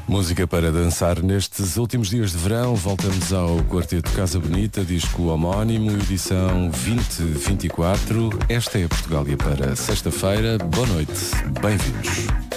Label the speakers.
Speaker 1: Música para dançar nestes últimos dias de verão. Voltamos ao Quarteto Casa Bonita, disco homónimo, edição 2024. Esta é a Portugália para sexta-feira. Boa noite, bem-vindos.